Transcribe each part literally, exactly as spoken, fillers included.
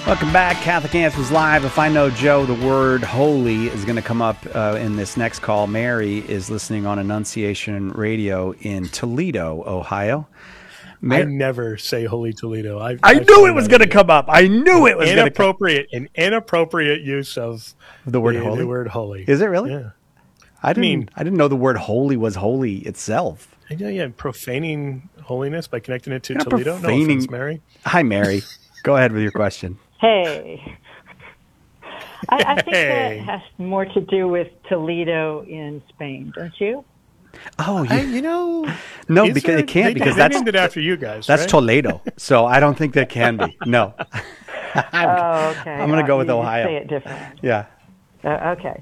Welcome back. Catholic Answers Live. If I know Joe, the word holy is going to come up uh, in this next call. Mary is listening on Annunciation Radio in Toledo, Ohio. Mar- I never say Holy Toledo. I, I, I knew it was going to come up. I knew it was going to come up. Inappropriate, an inappropriate use of the word the, holy. The word holy. Is it really? Yeah. I didn't. I mean, I didn't know the word holy was holy itself. Yeah, yeah. Profaning holiness by connecting it to You're Toledo. Profaning... No offense, Mary. Hi, Mary. Go ahead with your question. Hey. I, I think Hey. that has more to do with Toledo in Spain, don't you? Oh, you, I, you know, no, because there, it can't they, because they that's named it after you guys. That's right? Toledo, so I don't think that can be. No. I'm, oh, okay. I'm going to go with you, Ohio. You say it different. Yeah. Uh, okay.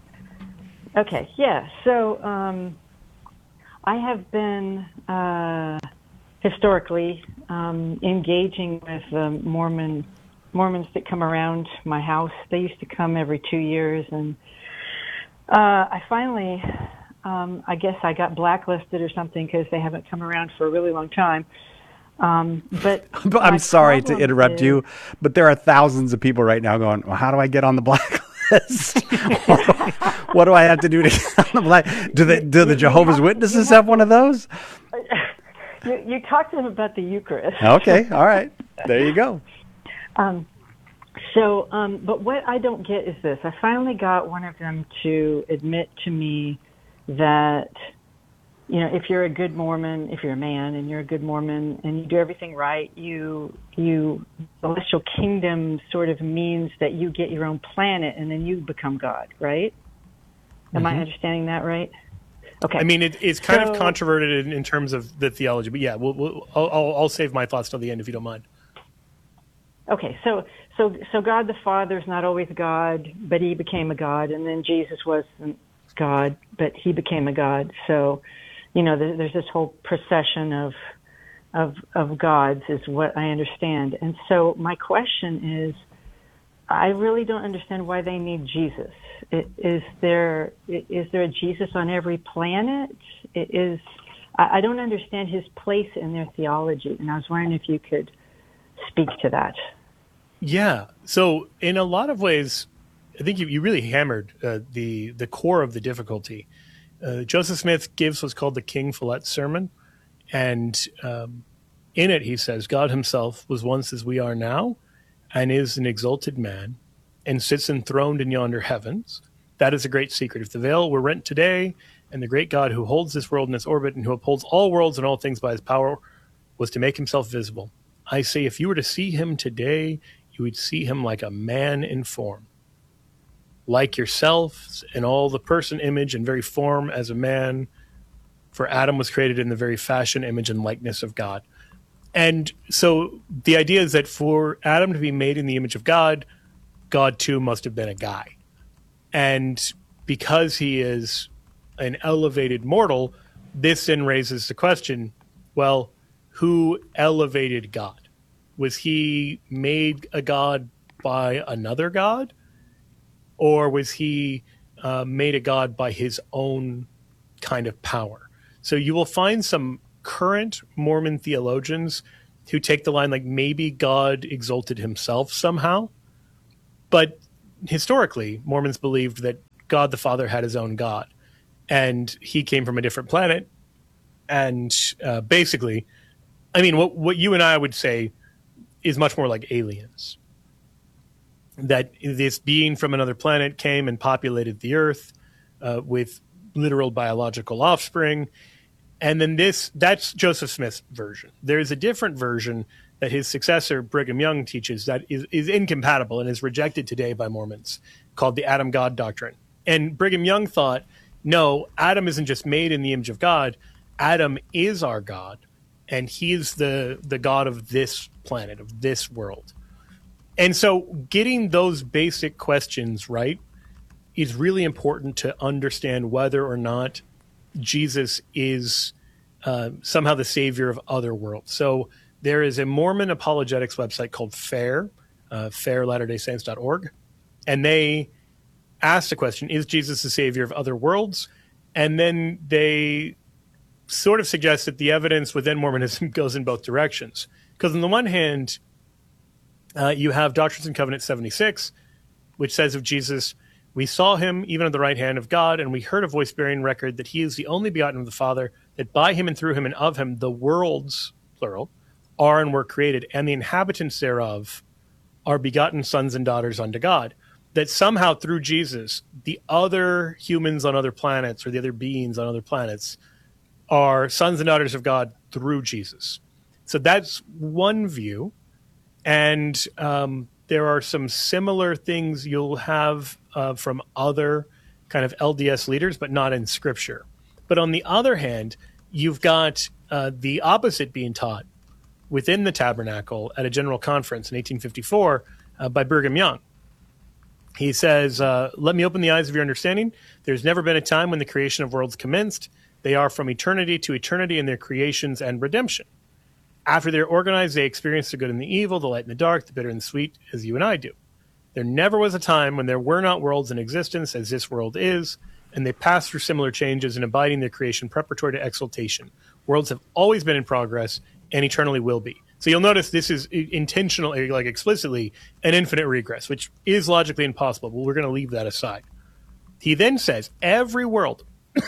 Okay. Yeah. So um, I have been uh, historically um, engaging with um, Mormon. Mormons that come around my house. They used to come every two years, and uh, I finally, um, I guess I got blacklisted or something because they haven't come around for a really long time. Um, but I'm sorry to interrupt is, you, but there are thousands of people right now going, well, how do I get on the blacklist? What do I have to do to get on the black? Do the, do the Jehovah's Witnesses have one of those? You, you talk to them about the Eucharist. Okay, all right. There you go. Um, so, um, but what I don't get is this. I finally got one of them to admit to me that, you know, if you're a good Mormon, if you're a man and you're a good Mormon and you do everything right, you, you, celestial kingdom sort of means that you get your own planet and then you become God, right? Am mm-hmm. I understanding that right? Okay. I mean, it, it's kind so, of controverted in, in terms of the theology, but yeah, we'll, we'll, I'll, I'll, I'll save my thoughts till the end if you don't mind. Okay, so so so God the Father is not always God, but he became a God, and then Jesus wasn't God, but he became a God. So, you know, there, there's this whole procession of of of gods, is what I understand. And so my question is, I really don't understand why they need Jesus. It, is there is there a Jesus on every planet? It is I, I don't understand his place in their theology, and I was wondering if you could speak to that. Yeah. So in a lot of ways, I think you, you really hammered uh, the the core of the difficulty. Uh, Joseph Smith gives what's called the King Follett Sermon, and um, in it he says, God himself was once as we are now, and is an exalted man, and sits enthroned in yonder heavens. That is a great secret. If the veil were rent today, and the great God who holds this world in its orbit, and who upholds all worlds and all things by his power, was to make himself visible, I say, if you were to see him today, you would see him like a man in form, like yourself in all the person, image, and very form as a man. For Adam was created in the very fashion, image, and likeness of God. And so the idea is that for Adam to be made in the image of God, God too must have been a guy. And because he is an elevated mortal, this then raises the question, well, who elevated God? Was he made a god by another god? Or was he uh, made a god by his own kind of power? So you will find some current Mormon theologians who take the line like maybe God exalted himself somehow. But historically, Mormons believed that God the Father had his own God. And he came from a different planet. And uh, basically, I mean, what, what you and I would say is much more like aliens. That this being from another planet came and populated the Earth uh, with literal biological offspring. And then this, that's Joseph Smith's version. There's a different version that his successor, Brigham Young, teaches that is, is incompatible and is rejected today by Mormons, called the Adam God doctrine. And Brigham Young thought, no, Adam isn't just made in the image of God. Adam is our God. And he's the, the God of this planet, of this world. And so getting those basic questions right is really important to understand whether or not Jesus is uh, somehow the savior of other worlds. So there is a Mormon apologetics website called FAIR, uh, fair latter day saints dot org. And they ask the question, is Jesus the savior of other worlds? And then they sort of suggest that the evidence within Mormonism goes in both directions. Because on the one hand, Uh, you have Doctrines and Covenants seventy-six, which says of Jesus, "We saw him even at the right hand of God, and we heard a voice bearing record that he is the only begotten of the Father, that by him and through him and of him the worlds," plural, "are and were created, and the inhabitants thereof are begotten sons and daughters unto God." That somehow through Jesus, the other humans on other planets or the other beings on other planets are sons and daughters of God through Jesus. So that's one view. And um, there are some similar things you'll have uh, from other kind of L D S leaders, but not in Scripture. But on the other hand, you've got uh, the opposite being taught within the tabernacle at a general conference in eighteen fifty-four uh, by Brigham Young. He says, uh, "Let me open the eyes of your understanding. There's never been a time when the creation of worlds commenced. They are from eternity to eternity in their creations and redemption. After they're organized, they experience the good and the evil, the light and the dark, the bitter and the sweet, as you and I do. There never was a time when there were not worlds in existence as this world is, and they pass through similar changes and abiding their creation preparatory to exaltation. Worlds have always been in progress and eternally will be." So you'll notice this is intentionally, like explicitly, an infinite regress, which is logically impossible, but we're going to leave that aside. He then says, every world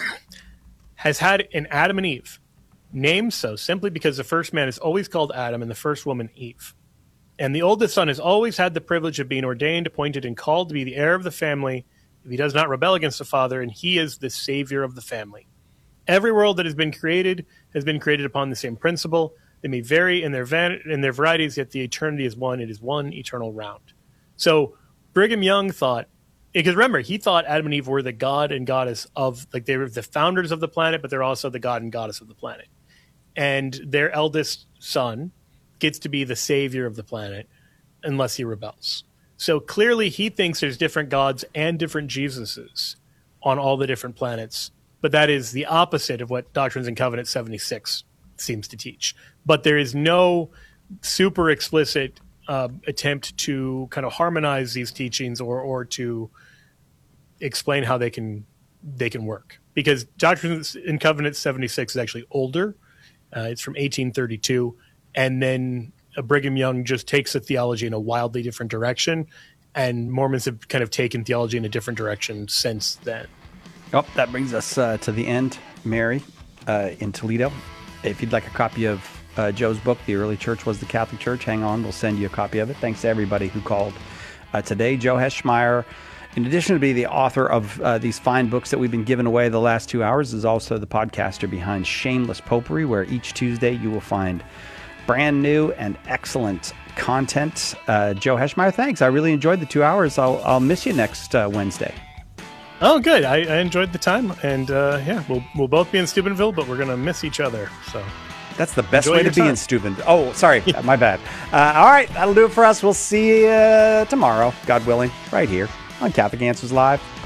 has had an Adam and Eve, named so simply because the first man is always called Adam and the first woman Eve. And the oldest son has always had the privilege of being ordained, appointed, and called to be the heir of the family if he does not rebel against the father, and he is the savior of the family. Every world that has been created has been created upon the same principle. They may vary in their van- in their varieties, yet the eternity is one. It is one eternal round. So Brigham Young thought, because remember, he thought Adam and Eve were the god and goddess of, like they were the founders of the planet, but they're also the god and goddess of the planet. And their eldest son gets to be the savior of the planet unless he rebels. So clearly he thinks there's different gods and different Jesuses on all the different planets. But that is the opposite of what Doctrines and Covenants seventy-six seems to teach. But there is no super explicit uh, attempt to kind of harmonize these teachings or or to explain how they can they can work. Because Doctrines and Covenants seventy-six is actually older. Uh, it's from eighteen thirty-two. And then uh, Brigham Young just takes the theology in a wildly different direction. And Mormons have kind of taken theology in a different direction since then. Oh, that brings us uh, to the end, Mary, uh, in Toledo. If you'd like a copy of uh, Joe's book, The Early Church Was the Catholic Church, hang on. We'll send you a copy of it. Thanks to everybody who called uh, today. Joe Heschmeyer, in addition to being the author of uh, these fine books that we've been giving away the last two hours, is also the podcaster behind Shameless Popery, where each Tuesday you will find brand new and excellent content. Uh, Joe Heschmeyer, thanks. I really enjoyed the two hours. I'll, I'll miss you next uh, Wednesday. Oh, good. I, I enjoyed the time. And uh, yeah, we'll, we'll both be in Steubenville, but we're going to miss each other. So that's the best Enjoy way to be time. in Steubenville. Oh, sorry. My bad. Uh, all right. That'll do it for us. We'll see you uh, tomorrow, God willing, right here on Catholic Answers Live.